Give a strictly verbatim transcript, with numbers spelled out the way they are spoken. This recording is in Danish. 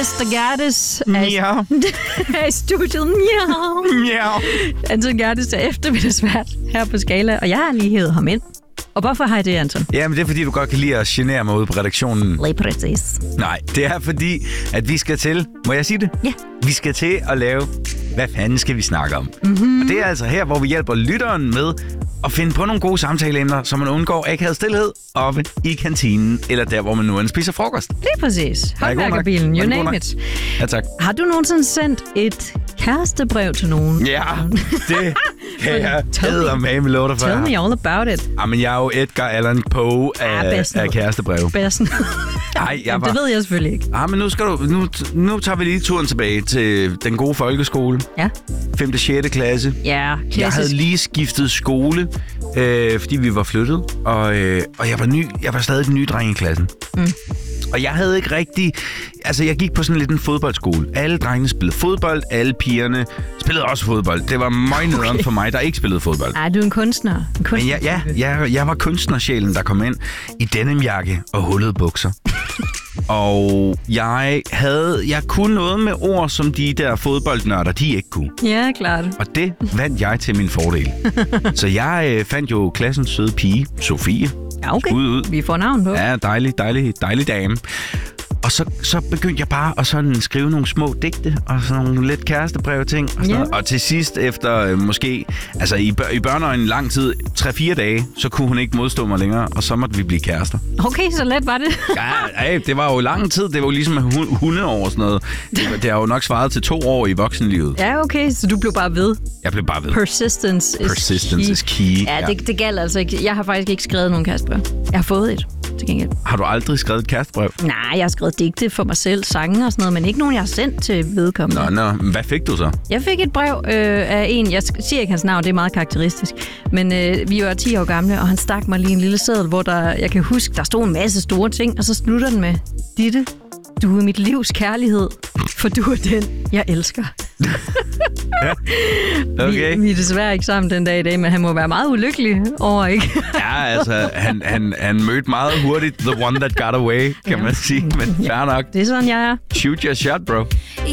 mister Gerdes Ja. er i studiet. Miau. Ja. Anton Gerdes er eftermiddagsvært her på Skala, og jeg har lige hævet ham ind. Og hvorfor har jeg det, Anton? Ja, men det er fordi, du godt kan lide at genere mig ude på redaktionen. Lige præcis. Nej, det er fordi, at vi skal til... Må jeg sige det? Ja. Vi skal til at lave... Hvad fanden skal vi snakke om? Mm-hmm. Og det er altså her, hvor vi hjælper lytteren med at finde på nogle gode samtaleemner, så man undgår akavet stillhed oppe i kantinen, eller der, hvor man nu spiser frokost. Lige præcis. Håndværkerbilen, you name it. Ja, tak. Har du nogensinde sendt et kærestebrev til nogen? Ja, det kan jeg eddermame love dig for. Tell me all about it. Jamen, jeg er jo Edgar Allan Poe af, Ja, af kærestebrev. Bedsen. Nej, jeg var... Det ved jeg selvfølgelig ikke. Ah, men nu, skal du, nu, nu tager vi lige turen tilbage til den gode folkeskole. Ja. femte og sjette klasse. Ja, klassisk. Jeg havde lige skiftet skole, øh, fordi vi var flyttet. Og, øh, og jeg var ny. Jeg var stadig den nye dreng i klassen. Mm. Og jeg havde ikke rigtig... Altså, jeg gik på sådan lidt en fodboldskole. Alle drengene spillede fodbold, alle pigerne spillede også fodbold. Det var møgnederen okay. for mig, der ikke spillede fodbold. Ej, du er en kunstner. En kunstner. Men jeg, ja, jeg, jeg var kunstnersjælen, der kom ind i denimjakke og hullede bukser. Og jeg havde... Jeg kunne noget med ord, som de der fodboldnørder, de ikke kunne. Ja, klart. Og det vandt jeg til min fordel. Så jeg øh, fandt jo klassens søde pige, Sofie. Ja, okay. Ud, ud. Vi får navn på. Ja, dejlig, dejlig, dejlig dame. Og så, så begyndte jeg bare at sådan skrive nogle små digte og sådan nogle lidt kærestebrev ting. Og, sådan yeah. og til sidst efter øh, måske, altså i, bør, i børneøjne lang tid, tre fire dage, så kunne hun ikke modstå mig længere, og så måtte vi blive kærester. Okay, så let var det. ja, ja, det var jo lang tid. Det var jo ligesom hundeår og sådan noget. Det, det har jo nok svaret til to år i voksenlivet. Ja, okay, så du blev bare ved. Jeg blev bare ved. Persistence is Persistence key. is key. Ja, det, det galt altså ikke. Jeg har faktisk ikke skrevet nogen kærestebrev. Jeg har fået et, til gengæld. Har du aldrig skrevet et kærestebrev? Nej, jeg har skrevet digte for mig selv, sange og sådan noget, men ikke nogen, jeg har sendt til vedkommende. Nå, nå. Hvad fik du så? Jeg fik et brev øh, af en, jeg siger ikke hans navn, det er meget karakteristisk, men øh, vi var ti år gamle, og han stak mig lige en lille seddel, hvor der, jeg kan huske, der stod en masse store ting, og så slutter den med, Ditte, du er mit livs kærlighed, for du er den, jeg elsker. ja. Okay. Vi, vi er desværre ikke sammen den dag i dag, men han må være meget ulykkelig over, ikke? ja, altså, han, han, han mødte meget hurtigt the one that got away, kan ja. man sige, men fair nok. Det er sådan, jeg er. Shoot your shot, bro.